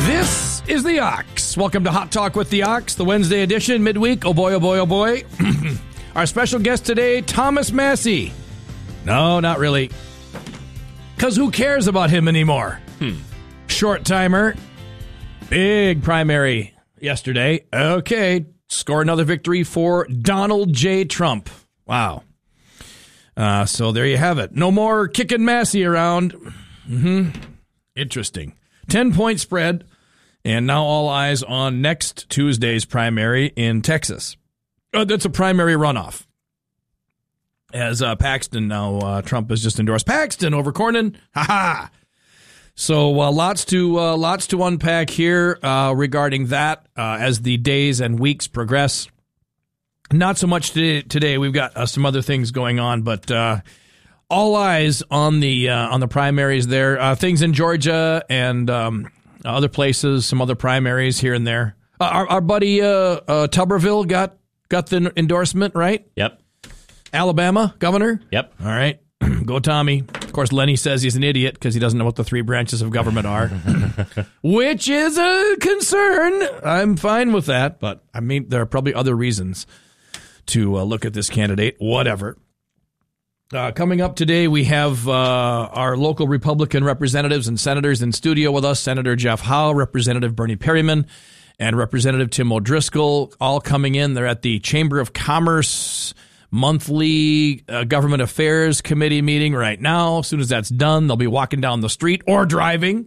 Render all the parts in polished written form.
This is the Ox. Welcome to Hot Talk with the Ox, the Wednesday edition, midweek. Oh boy, oh boy, oh boy. Our special guest today, Thomas Massie. No, not really. Because who cares about him anymore? Short timer. Big primary yesterday. Okay, score another victory for Donald J. Trump. Wow. So there you have it. No more kicking Massie around. Interesting. 10-point spread, and now all eyes on next Tuesday's primary in Texas. That's a primary runoff. As Paxton now, Trump has just endorsed Paxton over Cornyn. Ha-ha! So lots to unpack here regarding that as the days and weeks progress. Not so much today. We've got some other things going on, but all eyes on the primaries there. Things in Georgia and other places, some other primaries here and there. Our buddy Tuberville got the endorsement, right? Yep. Alabama governor? Yep. All right. Go Tommy. Of course, Lenny says he's an idiot because he doesn't know what the three branches of government are, which is a concern. I'm fine with that, but I mean, there are probably other reasons to look at this candidate, whatever. Coming up today, we have our local Republican representatives and senators in studio with us. Senator Jeff Howe, Representative Bernie Perryman, and Representative Tim O'Driscoll, all coming in. They're at the Chamber of Commerce monthly Government Affairs Committee meeting right now. As soon as that's done, they'll be walking down the street or driving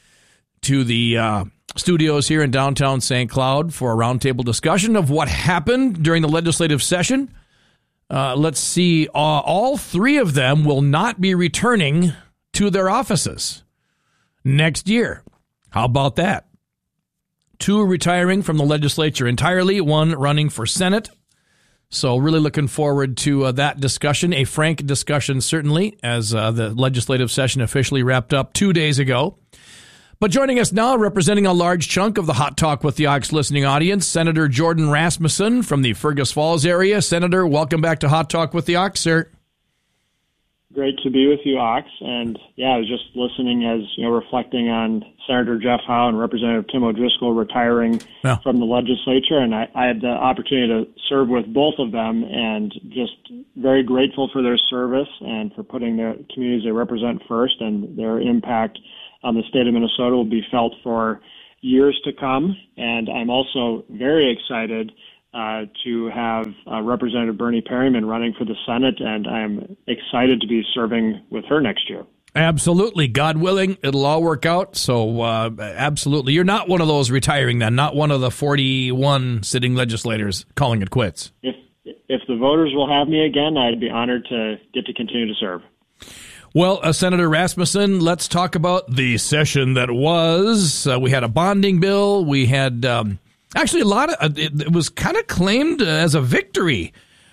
to the studios here in downtown St. Cloud for a roundtable discussion of what happened during the legislative session. Let's see. All three of them will not be returning to their offices next year. How about that? Two retiring from the legislature entirely, one running for Senate. So really looking forward to that discussion, a frank discussion, certainly, as the legislative session officially wrapped up 2 days ago. But joining us now, representing a large chunk of the Hot Talk with the Ox listening audience, Senator Jordan Rasmussen from the Fergus Falls area. Senator, welcome back to Hot Talk with the Ox, sir. Great to be with you, Ox. And yeah, I was just listening as, reflecting on Senator Jeff Howe and Representative Tim O'Driscoll retiring from the legislature. And I had the opportunity to serve with both of them and just very grateful for their service and for putting the communities they represent first, and their impact on the state of Minnesota will be felt for years to come. And I'm also very excited to have Representative Bernie Perryman running for the Senate, and I'm excited to be serving with her next year. Absolutely. God willing, it'll all work out. So absolutely. You're not one of those retiring then, not one of the 41 sitting legislators calling it quits. If the voters will have me again, I'd be honored to get to continue to serve. Well, Senator Rasmussen, let's talk about the session that was. We had a bonding bill. We had actually a lot of it was kind of claimed as a victory,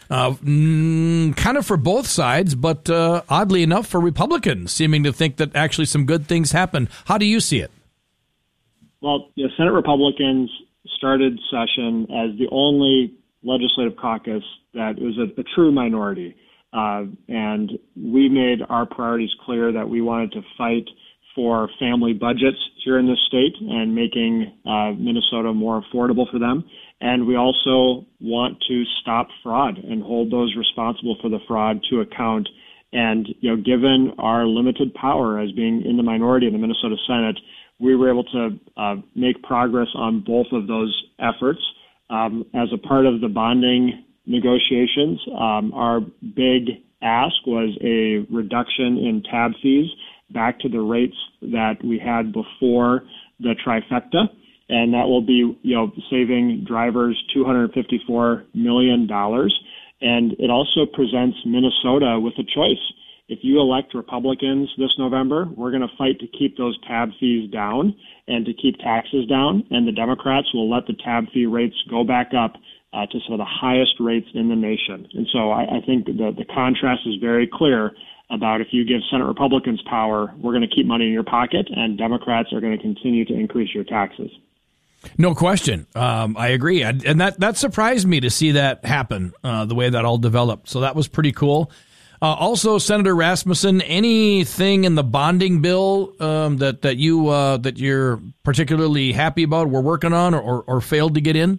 kind of for both sides, but oddly enough for Republicans, seeming to think that actually some good things happened. How do you see it? Well, Senate Republicans started session as the only legislative caucus that was a true minority. And we made our priorities clear that we wanted to fight for family budgets here in this state and making Minnesota more affordable for them. And we also want to stop fraud and hold those responsible for the fraud to account. And, given our limited power as being in the minority in the Minnesota Senate, we were able to make progress on both of those efforts. As a part of the bonding negotiations, our big ask was a reduction in tab fees back to the rates that we had before the trifecta, and that will be, saving drivers $254 million. And it also presents Minnesota with a choice. If you elect Republicans this November, we're going to fight to keep those tab fees down and to keep taxes down, and the Democrats will let the tab fee rates go back up to some of the highest rates in the nation. And so I think the contrast is very clear about if you give Senate Republicans power, we're going to keep money in your pocket, and Democrats are going to continue to increase your taxes. No question. I agree. And that surprised me to see that happen, the way that all developed. So that was pretty cool. Also, Senator Rasmussen, anything in the bonding bill that you're particularly happy about, we're working on, or failed to get in?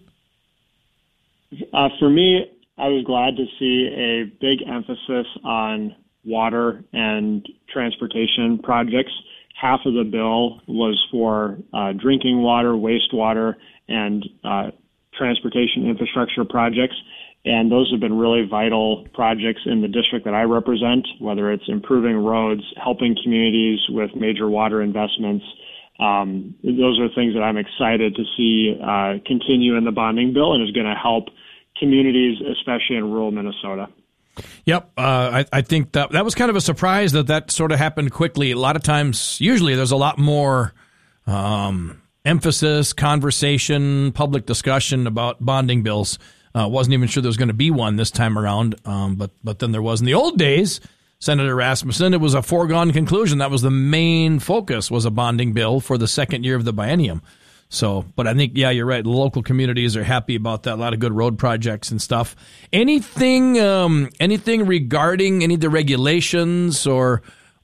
For me, I was glad to see a big emphasis on water and transportation projects. Half of the bill was for drinking water, wastewater, and transportation infrastructure projects. And those have been really vital projects in the district that I represent, whether it's improving roads, helping communities with major water investments. Those are things that I'm excited to see continue in the bonding bill, and is going to help communities, especially in rural Minnesota. Yep. I think that was kind of a surprise that sort of happened quickly. A lot of times, usually there's a lot more emphasis, conversation, public discussion about bonding bills. Wasn't even sure there was going to be one this time around, but then there was. In the old days, Senator Rasmussen, it was a foregone conclusion. That was the main focus, was a bonding bill for the second year of the biennium. So, but I think, yeah, you're right. The local communities are happy about that. A lot of good road projects and stuff. Anything regarding any of the regulations or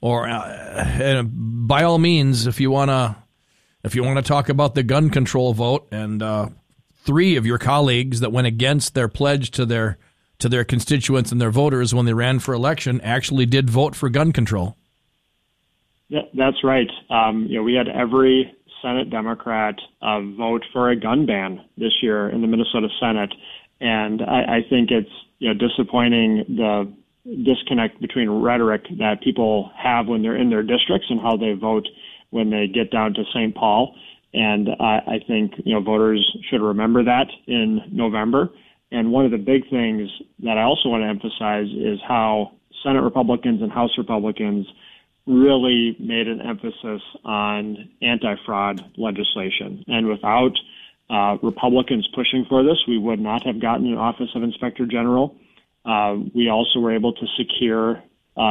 by all means, if you want to talk about the gun control vote, and three of your colleagues that went against their pledge to their constituents and their voters when they ran for election actually did vote for gun control. Yeah, that's right. We had every Senate Democrat vote for a gun ban this year in the Minnesota Senate, and I think it's disappointing, the disconnect between rhetoric that people have when they're in their districts and how they vote when they get down to St. Paul. And I think voters should remember that in November. And one of the big things that I also want to emphasize is how Senate Republicans and House Republicans really made an emphasis on anti-fraud legislation. And without Republicans pushing for this, we would not have gotten an Office of Inspector General. We also were able to secure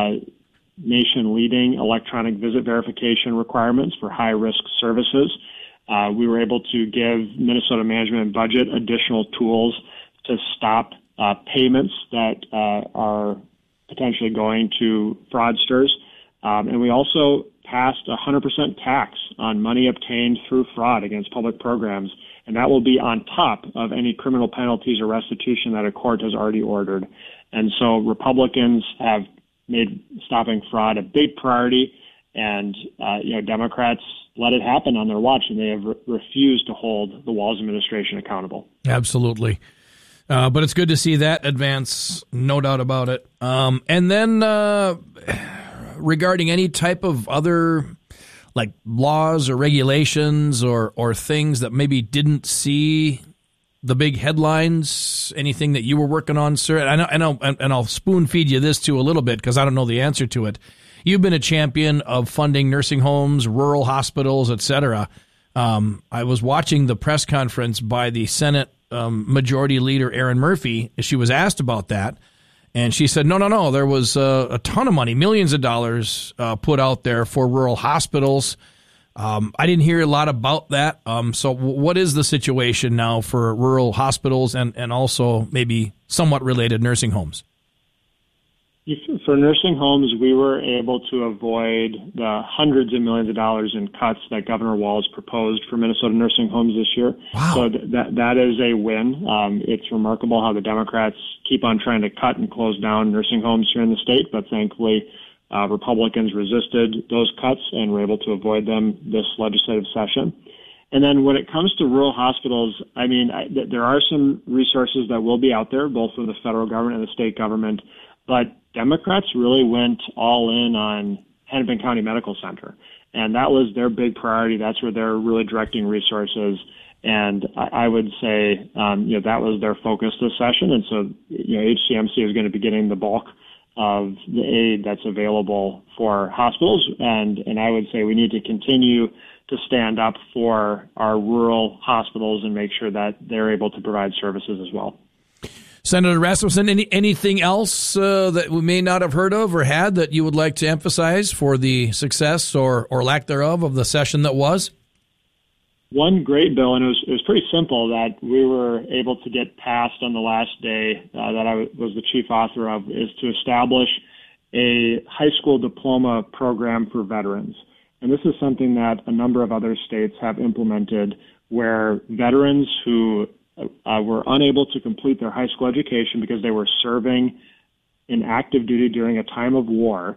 nation-leading electronic visit verification requirements for high-risk services. We were able to give Minnesota Management and Budget additional tools to stop payments that are potentially going to fraudsters. And we also passed a 100% tax on money obtained through fraud against public programs, and that will be on top of any criminal penalties or restitution that a court has already ordered. And so Republicans have made stopping fraud a big priority, and Democrats let it happen on their watch, and they have refused to hold the Walz administration accountable. Absolutely. But it's good to see that advance, no doubt about it. And then regarding any type of other like laws or regulations or things that maybe didn't see the big headlines, anything that you were working on, sir? I know, and I'll spoon feed you this too a little bit because I don't know the answer to it. You've been a champion of funding nursing homes, rural hospitals, etc. I was watching the press conference by the Senate Majority Leader Erin Murphy. She was asked about that, and she said, no, there was a ton of money, millions of dollars put out there for rural hospitals. I didn't hear a lot about that. So what is the situation now for rural hospitals and also maybe somewhat related nursing homes? For nursing homes, we were able to avoid the hundreds of millions of dollars in cuts that Governor Walz proposed for Minnesota nursing homes this year. Wow. So that is a win. It's remarkable how the Democrats keep on trying to cut and close down nursing homes here in the state, but thankfully Republicans resisted those cuts and were able to avoid them this legislative session. And then when it comes to rural hospitals, there are some resources that will be out there, both from the federal government and the state government, but Democrats really went all in on Hennepin County Medical Center, and that was their big priority. That's where they're really directing resources, and I would say that was their focus this session. And so HCMC is going to be getting the bulk of the aid that's available for hospitals, and I would say we need to continue to stand up for our rural hospitals and make sure that they're able to provide services as well. Senator Rasmussen, anything else that we may not have heard of or had that you would like to emphasize for the success or lack thereof of the session that was? One great bill, and it was pretty simple, that we were able to get passed on the last day that I was the chief author of, is to establish a high school diploma program for veterans. And this is something that a number of other states have implemented, where veterans who were unable to complete their high school education because they were serving in active duty during a time of war,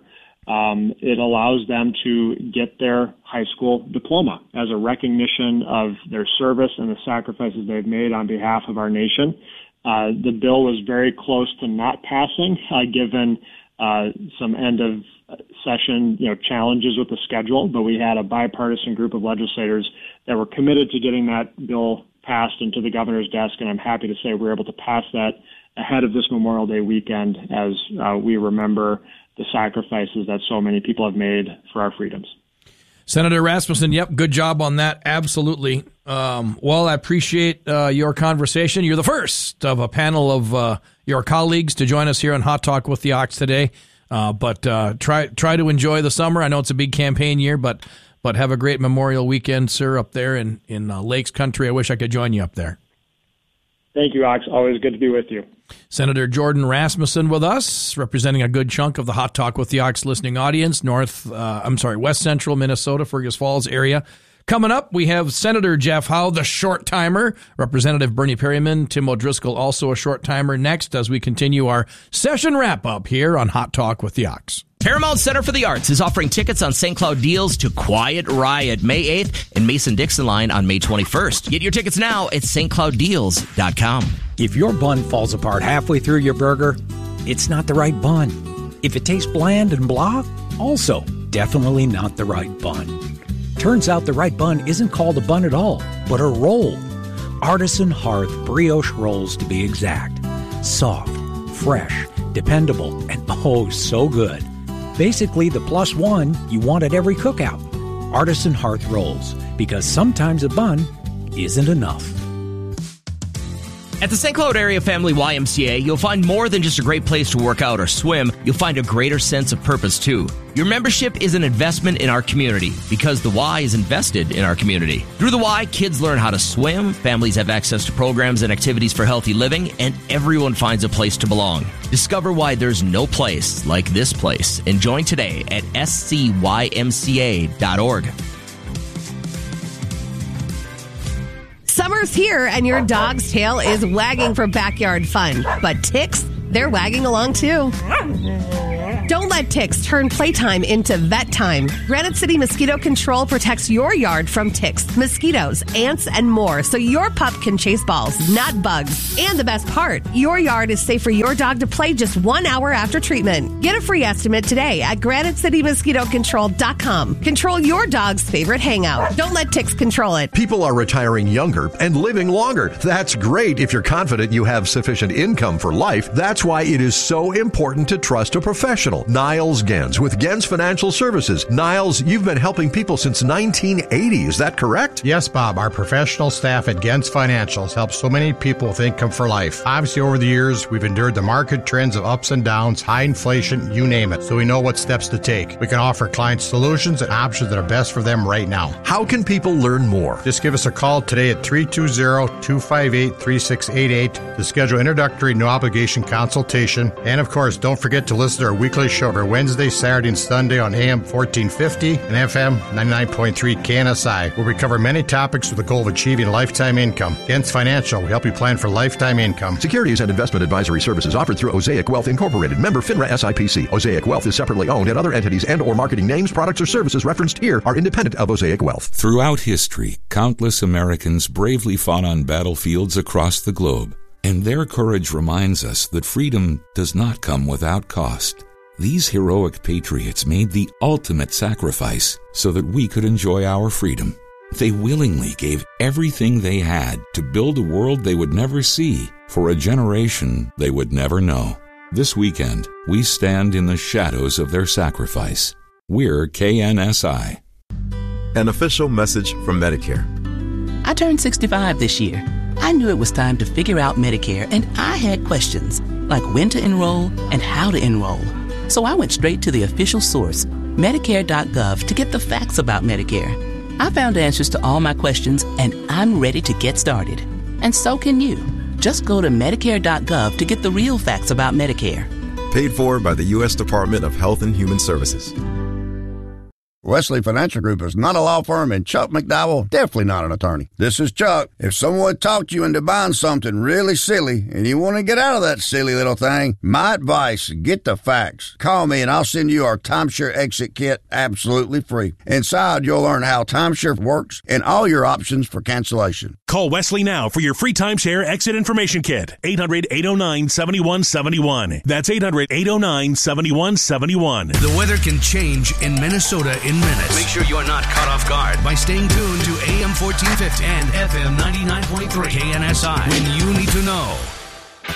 it allows them to get their high school diploma as a recognition of their service and the sacrifices they've made on behalf of our nation. The bill was very close to not passing, given some end of session, challenges with the schedule, but we had a bipartisan group of legislators that were committed to getting that bill passed into the governor's desk, and I'm happy to say we're able to pass that ahead of this Memorial Day weekend as we remember the sacrifices that so many people have made for our freedoms. Senator Rasmussen, yep, good job on that. Absolutely. Well, I appreciate your conversation. You're the first of a panel of your colleagues to join us here on Hot Talk with the Ox today. But try to enjoy the summer. I know it's a big campaign year, but have a great Memorial weekend, sir, up there in Lakes Country. I wish I could join you up there. Thank you, Ox. Always good to be with you. Senator Jordan Rasmussen with us, representing a good chunk of the Hot Talk with the Ox listening audience, West Central Minnesota, Fergus Falls area. Coming up, we have Senator Jeff Howe, the short timer, Representative Bernie Perryman, Tim O'Driscoll, also a short timer, next as we continue our session wrap-up here on Hot Talk with the Ox. Paramount Center for the Arts is offering tickets on St. Cloud Deals to Quiet Riot May 8th and Mason-Dixon Line on May 21st. Get your tickets now at stclouddeals.com. If your bun falls apart halfway through your burger, it's not the right bun. If it tastes bland and blah, also definitely not the right bun. Turns out the right bun isn't called a bun at all, but a roll. Artisan Hearth brioche rolls, to be exact. Soft, fresh, dependable, and oh, so good. Basically, the plus one you want at every cookout. Artisan Hearth rolls, because sometimes a bun isn't enough. At the St. Cloud Area Family YMCA, you'll find more than just a great place to work out or swim. You'll find a greater sense of purpose, too. Your membership is an investment in our community because the Y is invested in our community. Through the Y, kids learn how to swim, families have access to programs and activities for healthy living, and everyone finds a place to belong. Discover why there's no place like this place and join today at scymca.org. Summer's here and your dog's tail is wagging for backyard fun. But ticks, they're wagging along too. Don't let ticks turn playtime into vet time. Granite City Mosquito Control protects your yard from ticks, mosquitoes, ants, and more so your pup can chase balls, not bugs. And the best part, your yard is safe for your dog to play just 1 hour after treatment. Get a free estimate today at GraniteCityMosquitoControl.com. Control your dog's favorite hangout. Don't let ticks control it. People are retiring younger and living longer. That's great if you're confident you have sufficient income for life. That's why it is so important to trust a professional. Niles Gens with Gens Financial Services. Niles, you've been helping people since 1980. Is that correct? Yes, Bob. Our professional staff at Gens Financials helps so many people with income for life. Obviously, over the years, we've endured the market trends of ups and downs, high inflation, you name it, so we know what steps to take. We can offer clients solutions and options that are best for them right now. How can people learn more? Just give us a call today at 320-258-3688 to schedule introductory no-obligation consultation. And, of course, don't forget to listen to our weekly show every Wednesday, Saturday, and Sunday on AM 1450 and FM 99.3 KNSI, where we cover many topics with the goal of achieving lifetime income. Gens Financial will help you plan for lifetime income. Securities and investment advisory services offered through Osaic Wealth Incorporated, member FINRA SIPC. Osaic Wealth is separately owned, and other entities and or marketing names, products, or services referenced here are independent of Osaic Wealth. Throughout history, countless Americans bravely fought on battlefields across the globe, and their courage reminds us that freedom does not come without cost. These heroic patriots made the ultimate sacrifice so that we could enjoy our freedom. They willingly gave everything they had to build a world they would never see for a generation they would never know. This weekend, we stand in the shadows of their sacrifice. We're KNSI. An official message from Medicare. I turned 65 this year. I knew it was time to figure out Medicare, and I had questions, like when to enroll and how to enroll. So I went straight to the official source, Medicare.gov, to get the facts about Medicare. I found answers to all my questions, and I'm ready to get started. And so can you. Just go to Medicare.gov to get the real facts about Medicare. Paid for by the U.S. Department of Health and Human Services. Wesley Financial Group is not a law firm, and Chuck McDowell, definitely not an attorney. This is Chuck. If someone talked you into buying something really silly and you want to get out of that silly little thing, my advice, get the facts. Call me and I'll send you our timeshare exit kit absolutely free. Inside, you'll learn how timeshare works and all your options for cancellation. Call Wesley now for your free timeshare exit information kit. 800-809-7171. That's 800-809-7171. The weather can change in Minnesota in minutes. Make sure you're not caught off guard by staying tuned to AM 1450 and FM 99.3 KNSI when you need to know.